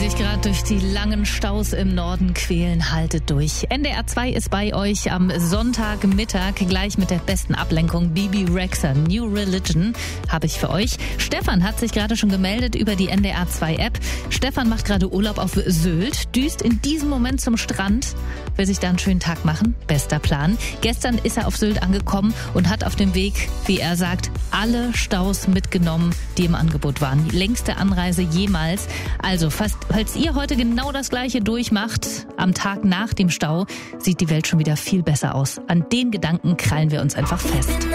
sich gerade durch die langen Staus im Norden quälen, haltet durch. NDR 2 ist bei euch am Sonntagmittag gleich mit der besten Ablenkung. Bebe Rexha, New Religion, habe ich für euch. Stefan hat sich gerade schon gemeldet über die NDR 2 App. Stefan macht gerade Urlaub auf Sylt, düst in diesem Moment zum Strand, will sich da einen schönen Tag machen. Bester Plan. Gestern ist er auf Sylt angekommen und hat auf dem Weg, wie er sagt, alle Staus mitgenommen, die im Angebot waren. Die längste Anreise jemals. Also, falls ihr heute genau das Gleiche durchmacht, am Tag nach dem Stau, sieht die Welt schon wieder viel besser aus. An den Gedanken krallen wir uns einfach fest.